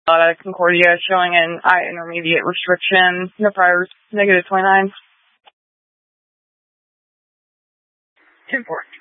Concordia showing an I intermediate restriction. No priors, -29. 10-4.